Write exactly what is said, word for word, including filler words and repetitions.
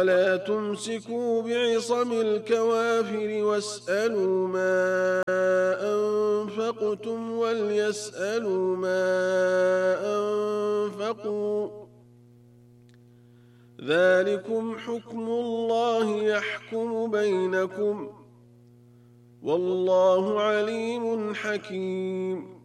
ولا تمسكوا بعصم الكوافر واسألوا ما أنفقتم وليسألوا ما أنفقوا ذلكم حكم الله يحكم بينكم والله عليم حكيم